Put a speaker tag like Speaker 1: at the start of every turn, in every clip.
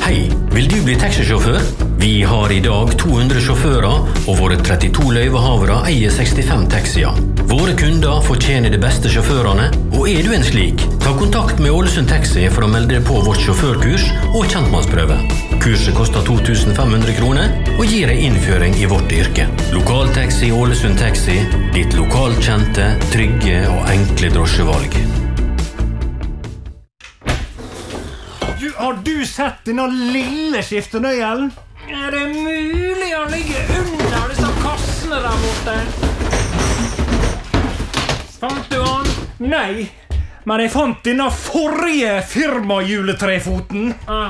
Speaker 1: Hei, vil du bli taxisjåfør? Vi har I dag 200 sjåfører, og våre 32 løyvehavere eier 65 taxier. Våre kunder fortjener de beste sjåførene, og du en slik, ta kontakt med Ålesund Taxi for å melde deg på vårt sjåførkurs og kjentmannsprøve. Kurset koster 2500 kroner og gir deg innføring I vårt yrke. Lokaltaxi Ålesund Taxi, ditt lokalkjente, trygge og enkle drosjevalg.
Speaker 2: Har du sett denne lille skiftenøyelen?
Speaker 3: Det mulig å ligge under disse kassene der borte? Fant du han?
Speaker 2: Nei, men jeg fant denne forrige firmajuletrefoten.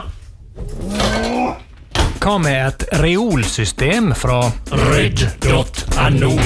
Speaker 4: Hva med et reolsystem fra Red.no?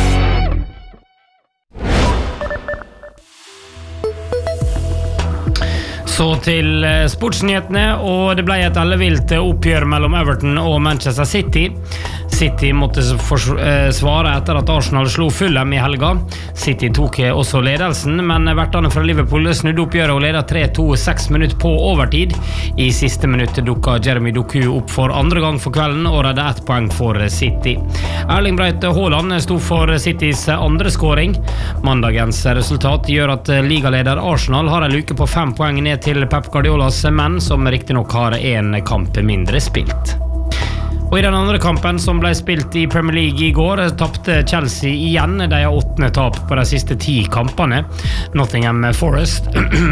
Speaker 3: Så til sportsnyhetene, og det ble et ellevilt oppgjør mellom Everton og Manchester City. City måtte svare etter at Arsenal slo Fulham I helga. City tok også ledelsen, men vertene fra Liverpool snudde oppgjøret og ledet 3-2 6 minutter på overtid. I siste minutt dukket Jeremy Doku opp for andre gang for kvelden og redde 1 poeng for City. Erling Braut Haaland sto for Citys andre scoring. Mandagens resultat gjør at ligaleder Arsenal har en luke på 5 poeng ned til Pep Guardiolas menn, som riktig nok har en kamp mindre spilt. Og I den andre kampen som ble spilt I Premier League I går, tappte Chelsea igjen. De har 8. tap på de siste 10 kampene. Nottingham Forest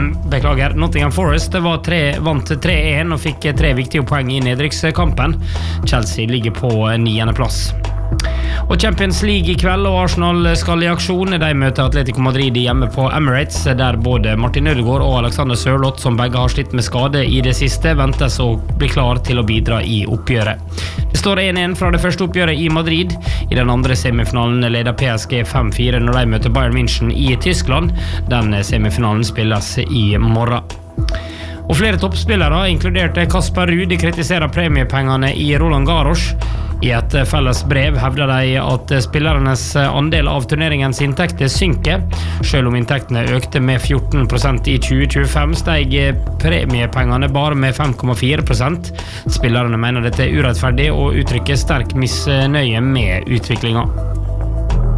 Speaker 3: vant 3-1 og fikk 3 viktige poeng I nedrykkskampen. Chelsea ligger på 9. plass. Og Champions League I kveld, og Arsenal skal I aksjon. De møter Atletico Madrid hjemme på Emirates, der både Martin Ødegaard og Alexander Sørloth, som begge har slitt med skade I det siste, ventes å bli klar til å bidra I oppgjøret. Det står 1-1 fra det første oppgjøret I Madrid. I den andre semifinalen leder PSG 5-4 når de møter Bayern München I Tyskland. Den semifinalen spilles I morgen. Og flere toppspillere, inkludert Kasper Ruud, kritiserer premiepengene I Roland Garros. I et felles brev hevder de at spillernes andel av turneringens inntekter synker. Selv om inntektene økte med 14% I 2025, steg premiepengene bare med 5,4%. Spillerne mener dette urettferdig og uttrykker sterk misnøye med utviklingen.